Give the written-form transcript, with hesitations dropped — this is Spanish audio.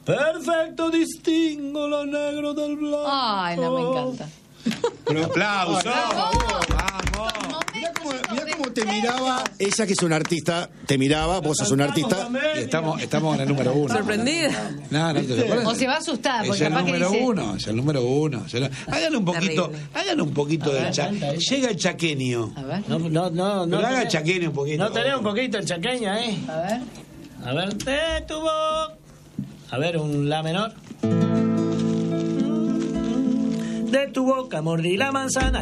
Perfecto distingo lo negro del blanco. Ay, no, me encanta. Un aplauso. ¡Vamos! Mirá cómo te miraba ella, que es una artista, te miraba, vos sos un artista. Y estamos en el número 1. Sorprendida. No te sorprendes. O se va asustada, Es porque el capaz que número dice... 1, es el número 1. Háganle un poquito del chaqueño. Llega el chaqueño. A ver. No. Pero haga el chaqueño un poquito. No tenés un poquito el chaqueño, ¿eh? A ver. A ver, de tu boca. A ver, un la menor. De tu boca mordí la manzana.